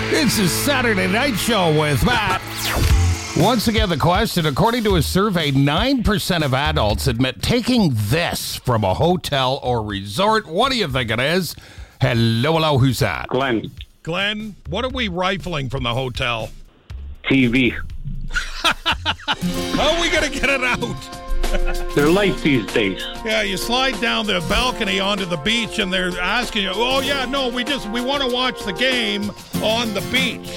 It's a Saturday Night Show with Matt. Once again, the question, according to a survey, 9% of adults admit taking this from a hotel or resort. What do you think it is? Hello, who's that? Glenn, what are we rifling from the hotel? TV. How are we going to get it out? They're light these days. Yeah, you slide down the balcony onto the beach and they're asking you, oh, yeah, no, we want to watch the game on the beach.